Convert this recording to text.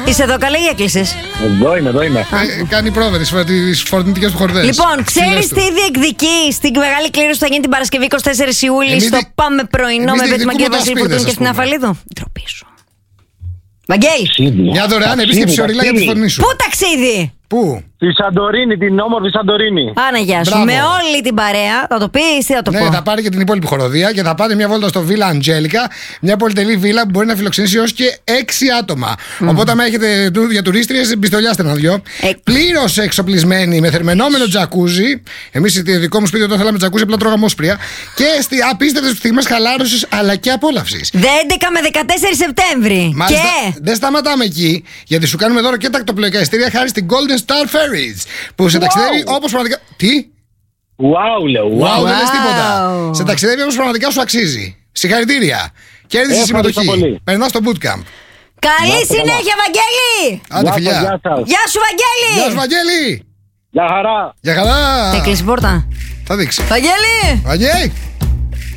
Είσαι εδώ καλά ή έκλεισες? Εδώ είμαι. Κάνει πρόβα τις φορνητικές του χορδές. Λοιπόν, ξέρεις τι διεκδικεί στην μεγάλη κλήρωση που θα γίνει την Παρασκευή 24 Ιούλη στο Πάμε Πρωινό με Βετμαγκή Βασίλη Φουρτούνη και στην Αφαλίδου? Ντροπή σου. Βαγγέλη. Μια δωρεάν επίσκεψη ορειλά για τη φωνή σου. Πού ταξίδι? Πού? Τη Σαντορίνη, την όμορφη Σαντορίνη. Άνα, σου. Μπράβο. Με όλη την παρέα. Θα το πεις ή θα το πω? Ναι, θα πάρει και την υπόλοιπη χοροδία και θα πάτε μια βόλτα στο Villa Angelica. Μια πολυτελή βίλα που μπορεί να φιλοξενήσει έως και 6 άτομα. Οπότε, άμα έχετε για τουρίστριες, πιστολιάστε ένα δυο. Πλήρως εξοπλισμένη με θερμενόμενο τζακούζι. Εμείς στη δικό μου σπίτι όταν θέλαμε τζακούζι, απλά τρώγαμε όσπρια. Και απίστευτες στιγμές χαλάρωσης αλλά και απόλαυσης. 11 με 14 Σεπτέμβρη. Μάλιστα, Και δεν σταματάμε εκεί, γιατί σου κάνουμε δώρο και τακτοπλοϊκά εισιτήρια χάρη στην Golden Star Ferries. Που σε ταξιδεύει όπως πραγματικά. Τι? Wow, λέω. Wow, δεν λες τίποτα. Σε ταξιδεύει όπως πραγματικά σου αξίζει. Συγχαρητήρια. Κέρδισε συμμετοχή. Περνά στο bootcamp. καλή συνέχεια, Βαγγέλη! Άντε, φιλιά. Γεια σου, Βαγγέλη! Γεια σου, Βαγγέλη. Γεια χαρά. Για χαρά. Θα κλείσει η πόρτα. Θα δείξει. Βαγγέλη! Βαγγέλη.